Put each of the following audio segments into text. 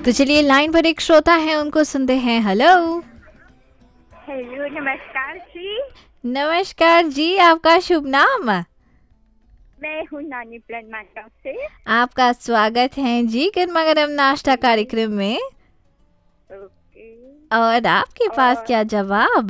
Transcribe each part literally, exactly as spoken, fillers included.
तो चलिए लाइन पर एक श्रोता है, उनको सुनते हैं। हेलो हेलो, नमस्कार जी। नमस्कार जी, आपका शुभ नाम? मैं हूँ नानी प्लान मानगांव से। आपका स्वागत है जी गर्मा गर्म नाश्ता कार्यक्रम में। ओके। और आपके पास और क्या जवाब?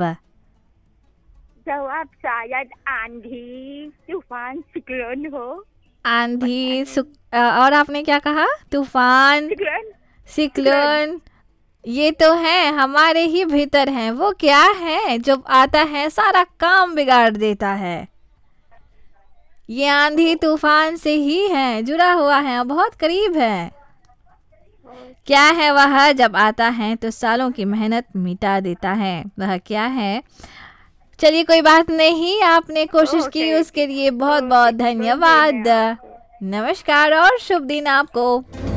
जवाब शायद आंधी, तूफान, सिक्लोन हो। पता आंधी नहीं। सुक, अ, और आपने क्या कहा? तूफान, सिक्लोन। सिक्लोन। सिक्लोन। ये तो है, हमारे ही भीतर है। वो क्या है जब आता है सारा काम बिगाड़ देता है। ये आंधी तूफान से ही है, जुड़ा हुआ है, बहुत करीब है। क्या है वह जब आता है तो सालों की मेहनत मिटा देता है? वह क्या है? चलिए कोई बात नहीं, आपने कोशिश की, ओके उसके जी। लिए बहुत ओके, बहुत बोल रही मैं धन्यवाद। आपको। नमस्कार और शुभ दिन आपको।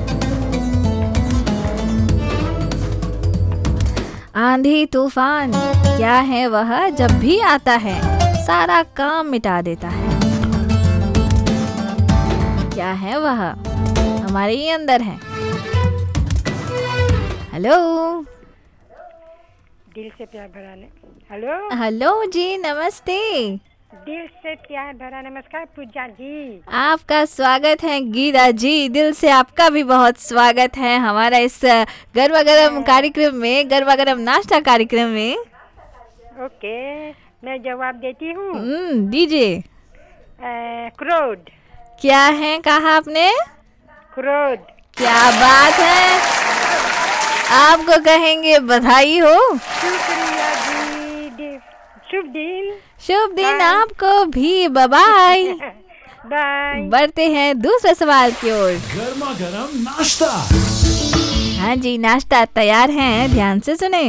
आंधी तूफान क्या है वह जब भी आता है सारा काम मिटा देता है? क्या है वह? हमारे ही अंदर है। हेलो दिल से प्यार भरा ने हेलो हेलो जी, नमस्ते। दिल से प्यार भरा नमस्कार पूजा जी। आपका स्वागत है गीता जी, दिल से आपका भी बहुत स्वागत है हमारा इस गरबा गरम कार्यक्रम में, गरबा गरम नाश्ता कार्यक्रम में। ओके, मैं जवाब देती हूँ। हम्म दीजिए। क्रोध। क्या है कहा आपने? क्रोध। क्या बात है, आपको कहेंगे बधाई हो। शुक्रिया जी। दि- शुभ दिन। शुभ दिन बाय। आपको भी। बाय। बाय। बढ़ते हैं दूसरे सवाल की ओर। गर्मा गर्म नाश्ता। हाँ जी, नाश्ता तैयार है, ध्यान से सुने।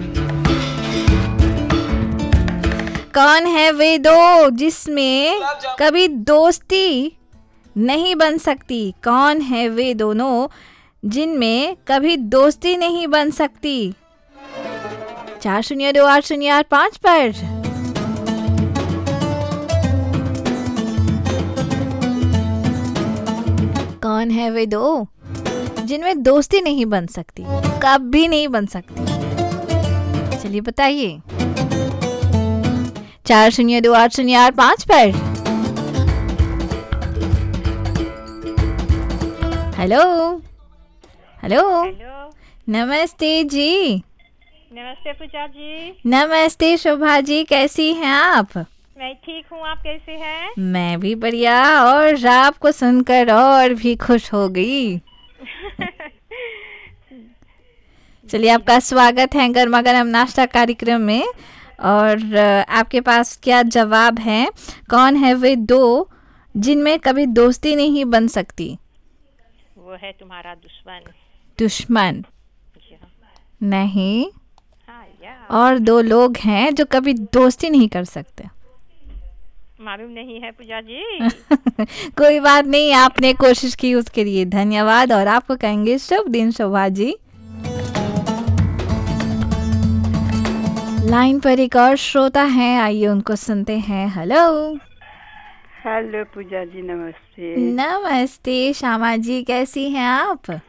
कौन है वे दो जिसमें कभी दोस्ती नहीं बन सकती? कौन है वे दोनों जिनमें कभी दोस्ती नहीं बन सकती? चार शून्य दो आठ शून्य आठ पाँच पर। कौन है वे दो जिनमें दोस्ती नहीं बन सकती, कभी नहीं बन सकती? चलिए बताइए। चार शून्य दो आठ शून्य आठ पाँच पर। हेलो हेलो हेलो, नमस्ते जी। नमस्ते पूजा जी। नमस्ते शोभा जी, कैसी हैं आप? मैं ठीक हूँ, आप कैसे हैं? मैं भी बढ़िया, और आपको सुनकर और भी खुश हो गई। चलिए, आपका स्वागत है गर्मा गर्म नाश्ता कार्यक्रम में। और अ, आपके पास क्या जवाब है? कौन है वे दो जिनमें कभी दोस्ती नहीं बन सकती? वो है तुम्हारा दुश्मन। दुश्मन जी हाँ। नहीं, हाँ या और दो लोग हैं जो कभी दोस्ती नहीं कर सकते। मालूम नहीं है पूजा जी। कोई बात नहीं, आपने कोशिश की, उसके लिए धन्यवाद। और आपको कहेंगे शुभ दिन शोभा जी। लाइन पर एक और श्रोता है, आइए उनको सुनते हैं। हेलो हेलो पूजा जी, नमस्ते। नमस्ते श्यामा जी, कैसी हैं आप?